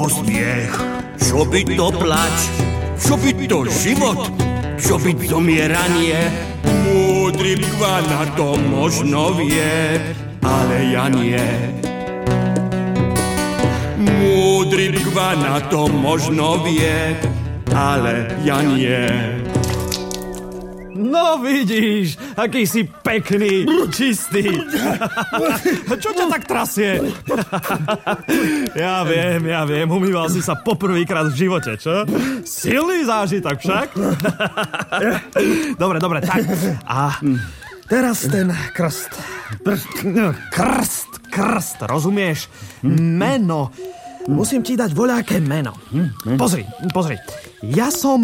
to smiech? Čo by to plač? Čo by to život? Čo by zomieranie? Múdry Bgvana to možno vie, ale ja nie. Múdry Bgvana to možno vie, ale ja nie. No vidíš, aký si pekný, čistý. Čo ťa tak trasie? Ja viem, umýval si sa poprvýkrát v živote, čo? Silný zážitok však. Dobre, tak. A teraz ten krst. Krst, rozumieš? Meno. Musím ti dať voľaké meno. Pozri. Ja som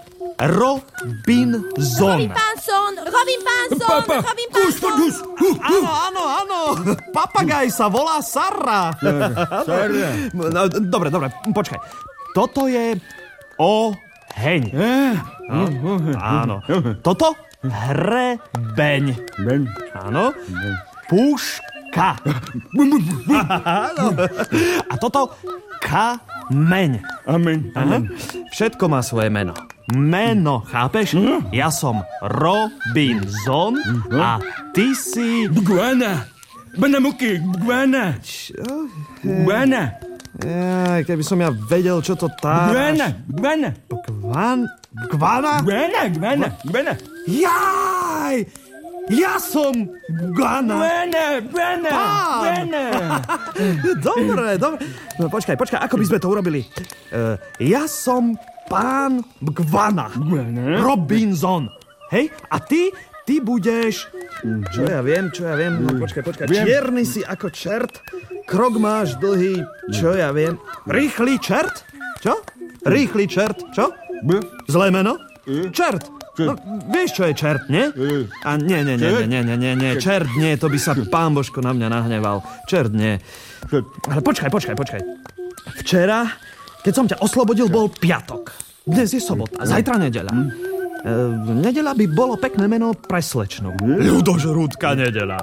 Robinson. Robin Panson. Áno. Papagaj sa volá Sarra. No, dobre, počkaj. Toto je oheň. Áno. Toto hrebeň. Áno. Púška. Áno. A toto kameň. Amen. Všetko má svoje meno. Meno, chápeš? Ja som Robinson a ty si... Bgvana. Banamuky, Bgvana. Bgvana. Keby som ja vedel, čo to tá... Bgvana. Bgvana? Jaj! Ja som Bgvana. Bgvana. Dobre. No počkaj, ako by sme to urobili? Ja som pán Bgvana. Robinson. Hej? A ty budeš... Čo ja viem? No počkaj. Čierny si ako čert. Krok máš dlhý. Čo ja viem? Rýchly čert? Čo? Rýchly čert. Čo? Zlé meno? Čert. No, vieš, čo je čert, nie? A nie. Čert nie, to by sa pán Božko na mňa nahneval. Čert nie. Ale počkaj. Včera, keď som ťa oslobodil, bol piatok. Dnes je sobota, zajtra nedeľa. Nedeľa by bolo pekné meno pre slečnu. Ľudožrúdka nedeľa.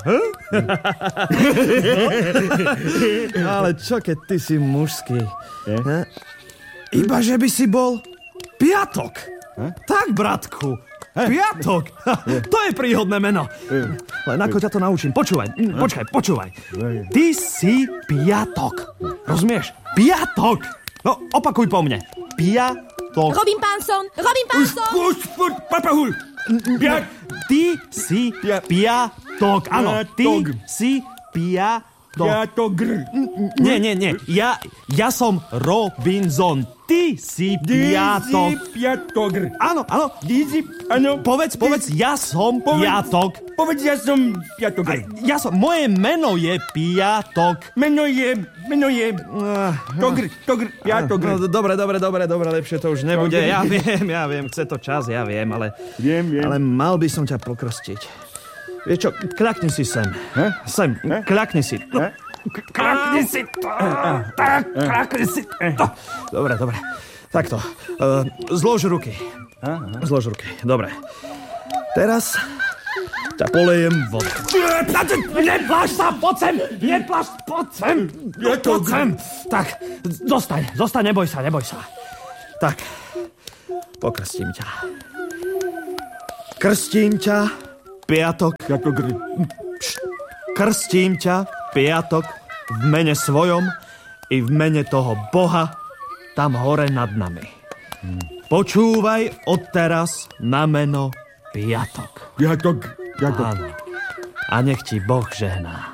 Ale čo, keď ty si mužský? Iba, že by si bol piatok. Tak, bratku, piatok. To je príhodné meno. Len ako ťa to naučím. Počúvaj. Ty si piatok. Rozumieš? Piatok. No, opakuj po mne. Piatok. Robin Panson. Papahul. Ty si piatok. Áno, ty si piatok. Piatogr. Nie. Ja som Robinson. Ty si piatok. Ty si piatogr. Áno. Povedz, ja som piatok. Povedz, ja som piatogr. Moje meno je piatok. Meno je Togr, piatogr. No, dobre, lepšie to už nebude. Ja viem, chce to čas, ja viem, ale... Viem. Ale mal by som ťa pokrstiť. Vieš čo, kľakni si sem. Sem, kľakni si. Kľakni si. Kľakni si. Dobre. Takto. Zlož ruky. Dobre. Teraz ťa polejem vodou. Nepláš sa, poď sem. Tak, zostaň, neboj sa. Tak, pokrstím ťa. Piatok. Krstím ťa, piatok, v mene svojom i v mene toho Boha tam hore nad nami. Počúvaj odteraz na meno Piatok. Piatok. Áno. A nech ti Boh žehná.